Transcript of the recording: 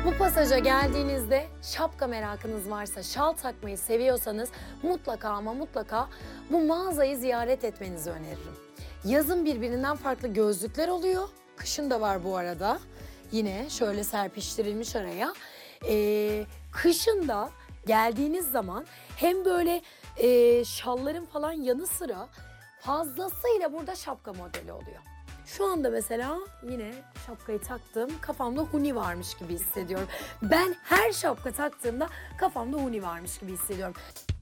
Bu pasaja geldiğinizde şapka merakınız varsa, şal takmayı seviyorsanız mutlaka ama mutlaka bu mağazayı ziyaret etmenizi öneririm. Yazın birbirinden farklı gözlükler oluyor. Kışın da var bu arada. Yine şöyle serpiştirilmiş araya. Kışın da geldiğiniz zaman hem böyle şalların falan yanı sıra fazlasıyla burada şapka modeli oluyor. Şu anda mesela yine şapkayı taktım, kafamda huni varmış gibi hissediyorum. Ben her şapka taktığımda kafamda huni varmış gibi hissediyorum.